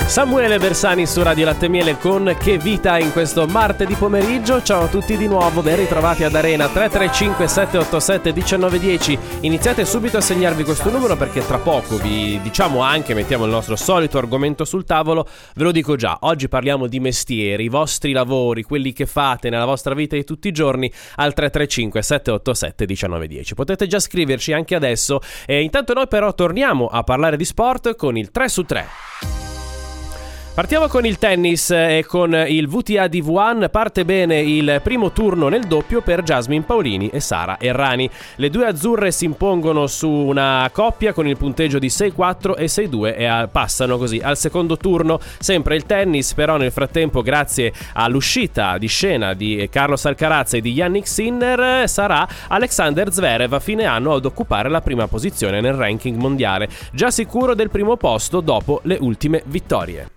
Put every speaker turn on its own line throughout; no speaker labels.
Samuele Bersani su Radio Latte Miele con Che Vita in questo martedì pomeriggio. Ciao a tutti di nuovo, ben ritrovati ad Arena 335 787 1910. Iniziate subito a segnarvi questo numero perché tra poco vi diciamo anche, mettiamo il nostro solito argomento sul tavolo. Ve lo dico già, oggi parliamo di mestieri, i vostri lavori, quelli che fate nella vostra vita di tutti i giorni al 335 787 1910. Potete già scriverci anche adesso e intanto noi però torniamo a parlare di sport con il 3 su 3. Partiamo con il tennis e con il WTA Div1. Parte bene il primo turno nel doppio per Jasmine Paolini e Sara Errani. Le due azzurre si impongono su una coppia con il punteggio di 6-4 e 6-2 e passano così al secondo turno. Sempre il tennis, però nel frattempo grazie all'uscita di scena di Carlos Alcaraz e di Yannick Sinner sarà Alexander Zverev a fine anno ad occupare la prima posizione nel ranking mondiale, già sicuro del primo posto dopo le ultime vittorie.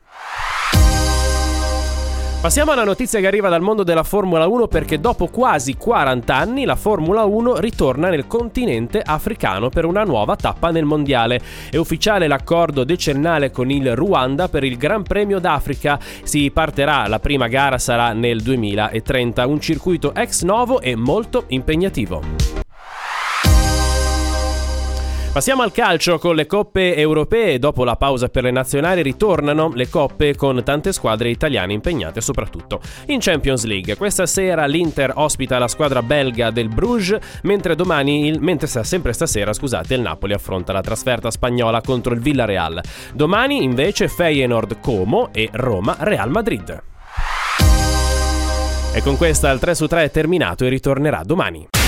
Passiamo alla notizia che arriva dal mondo della Formula 1 perché dopo quasi 40 anni la Formula 1 ritorna nel continente africano per una nuova tappa nel mondiale. È ufficiale l'accordo decennale con il Ruanda per il Gran Premio d'Africa. Si partirà, la prima gara sarà nel 2030, un circuito ex novo e molto impegnativo. Passiamo al calcio con le coppe europee. Dopo la pausa per le nazionali ritornano le coppe con tante squadre italiane impegnate soprattutto in Champions League. Questa sera l'Inter ospita la squadra belga del Bruges, mentre sempre stasera il Napoli affronta la trasferta spagnola contro il Villarreal. Domani invece Feyenoord Como e Roma Real Madrid. E con questa il 3 su 3 è terminato e ritornerà domani.